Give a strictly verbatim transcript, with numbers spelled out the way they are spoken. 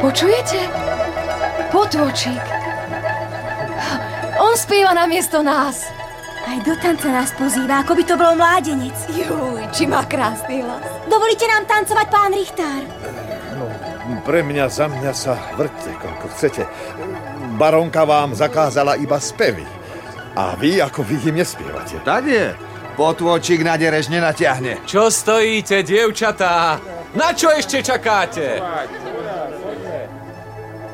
Počujete? Potôčik. On spieva namiesto nás. Aj do tanca nás pozýva, ako by to bol mládenec. Juj, či má krásny hlas. Dovolíte nám tancovať, pán Richtár? No, pre mňa, za mňa sa vrťte, koľko chcete. Baronka vám zakázala iba spevy. A vy, ako vidím, nespievate. Tak je. Potôčik na derež nenatiahne. Čo stojíte, dievčatá? Na čo ešte čakáte?